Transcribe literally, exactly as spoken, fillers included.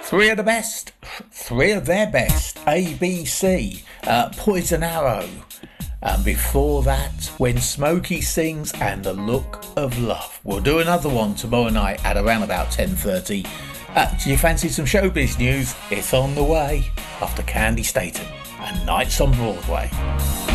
Three of the best, three of their best. A B C, uh, Poison Arrow. And before that, When Smokey Sings and The Look of Love. We'll do another one tomorrow night at around about ten thirty. Uh, do you fancy some showbiz news? It's on the way after Candy Staten and Nights on Broadway.